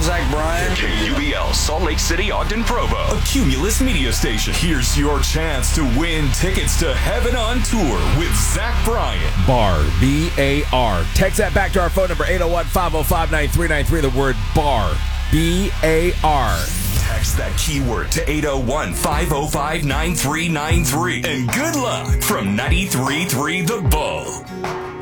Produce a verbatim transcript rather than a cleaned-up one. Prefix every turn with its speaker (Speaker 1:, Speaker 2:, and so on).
Speaker 1: Zach Bryan.
Speaker 2: K U B L, Salt Lake City, Ogden, Provo. A Cumulus media station. Here's your chance to win tickets to Heaven on Tour with Zach Bryan.
Speaker 3: BAR, B A R. Text that back to our phone number, eight oh one, five oh five, nine three nine three, the word BAR, B A R.
Speaker 2: Text that keyword to eight oh one, five oh five, nine three nine three. And good luck from ninety-three point three The Bull.